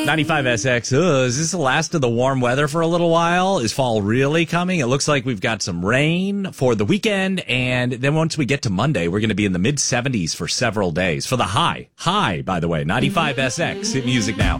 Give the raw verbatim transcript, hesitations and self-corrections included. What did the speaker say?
ninety-five S X. Ugh, is this the last of the warm weather for a little while? Is fall really coming? It looks like we've got some rain for the weekend, and then once we get to Monday, we're going to be in the mid seventies for several days for the high. High, by the way, ninety-five S X. Hit music now.